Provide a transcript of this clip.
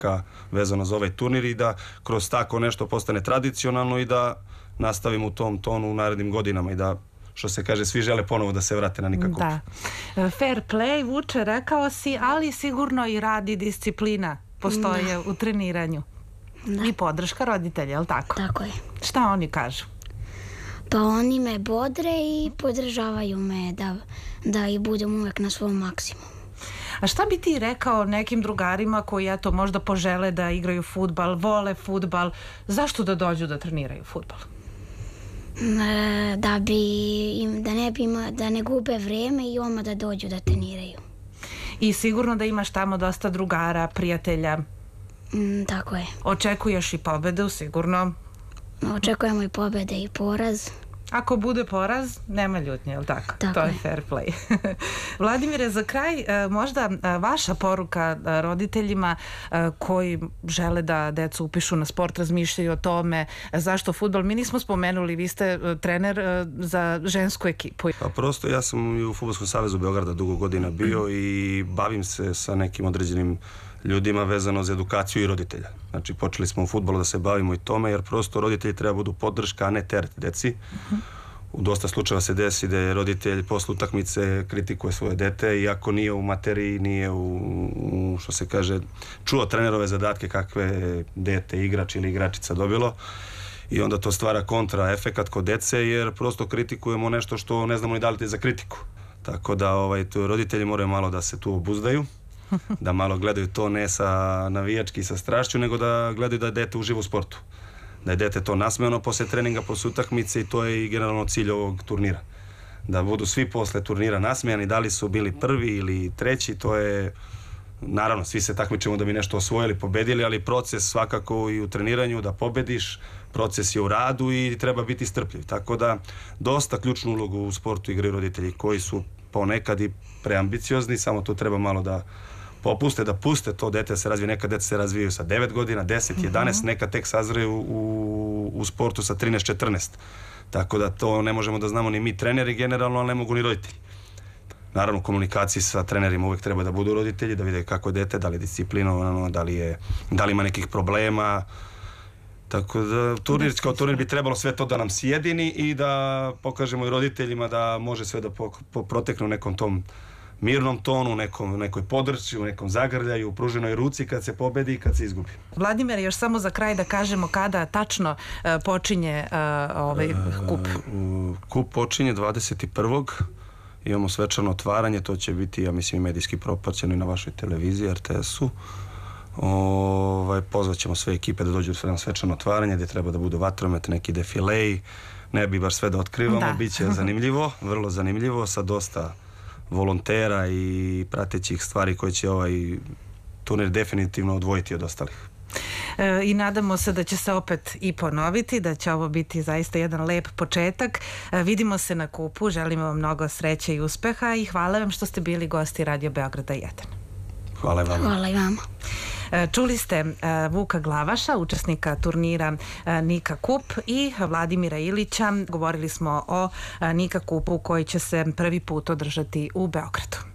vezano za ovaj turnir i da kroz tako nešto postane tradicionalno i da nastavimo u tom tonu u narednim godinama i da, što se kaže, svi žele ponovo da se vrate na Nika Kup. Da. Fair play, Vuče, rekao si, ali sigurno i rad i disciplina postoje u treniranju. I podrška roditelja, je li tako? Tako je. Šta oni kažu? Pa oni me bodre i podržavaju me da i budem uvek na svom maksimumu. A šta bi ti rekao nekim drugarima koji eto možda požele da igraju fudbal, vole fudbal, zašto da dođu da treniraju fudbal? Da ne gube vreme i odmah da dođu da treniraju. I sigurno da imaš tamo dosta drugara, prijatelja. Tako je. Očekuješ i pobedu, sigurno. Očekujemo i pobede i poraz. Ako bude poraz, nema ljutnje, je li tako? Tako to je je. fair play. Vladimire, za kraj, možda vaša poruka roditeljima koji žele da decu upišu na sport, razmišljaju o tome, zašto fudbal? Mi nismo spomenuli, vi ste trener za žensku ekipu. Pa prosto, ja sam i u Fudbalskom savezu Beograda dugo godina bio i bavim se sa nekim određenim ljudima vezano za edukaciju i roditelja. Znači, počeli smo u fudbalu da se bavimo i tome, jer prosto roditelji treba budu podrška, a ne teret deci. U dosta slučajeva se desi da je roditelj posle utakmice kritikuje svoje dete, iako nije u materiji, nije u što se kaže, čuo trenerove zadatke kakve dete, igrač ili igračica dobilo. I onda to stvara kontra efekat kod dece, jer prosto kritikujemo nešto što ne znamo ni da li je za kritiku. Tako da roditelji moraju malo da se tu obuzdaju, da malo gledaju to ne sa navijački i sa strašću, nego da gledaju da je dete uživa u sportu. Da je dete to nasmejano posle treninga, posle utakmice, i to je i generalno cilj ovog turnira. Da budu svi posle turnira nasmejani, da li su bili prvi ili treći, to je, naravno, svi se takmičimo da bi nešto osvojili, pobedili, ali proces svakako i u treniranju, da pobediš, proces je u radu i treba biti strpljiv. Tako da, dosta ključnu ulogu u sportu igraju roditelji koji su ponekad i preambiciozni, samo to treba malo da popuste, da puste to dete da se razvije. Neka deca se razvijaju sa 9 godina, 10, 11, neka tek sazreju u sportu sa 13, 14. Tako da to ne možemo da znamo ni mi treneri generalno, ali ne mogu ni roditelji. Naravno, u komunikaciji sa trenerima uvek treba da budu roditelji, da vide kako je dete, da li je disciplinovano, da li ima nekih problema. Tako da kao turnir bi trebalo sve to da nam sjedini i da pokažemo i roditeljima da može sve da protekne u nekom tom mirnom tonu, nekoj podršci, u nekom zagrljaju, u pruženoj ruci kad se pobedi i kad se izgubi. Vladimir, još samo za kraj da kažemo kada tačno počinje ovaj kup. Kup počinje 21. Imamo svečano otvaranje, to će biti, ja mislim, i medijski propraćeno i na vašoj televiziji, RTS-u. Pozvat ćemo sve ekipe da dođu na svečano otvaranje, gdje treba da budu vatromet, neki defilej, ne bi baš sve da otkrivamo, bit će zanimljivo, vrlo zanimljivo, sa dosta volontera i pratećih stvari koje će ovaj turnir definitivno odvojiti od ostalih. I nadamo se da će se opet i ponoviti, da će ovo biti zaista jedan lep početak. Vidimo se na kupu, želimo vam mnogo sreće i uspeha i hvala vam što ste bili gosti Radio Beograda 1. Hvala vam. Hvala i vama. Čuli ste Vuka Glavaša, učesnika turnira Nika Kup, i Vladimira Ilića. Govorili smo o Nika Kupu koji će se prvi put održati u Beogradu.